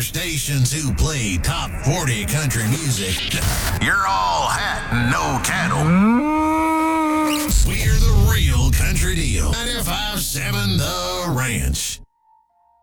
stations who play top 40 country music. You're all hat and no cattle. We're the real country deal. 95.7 The Ranch.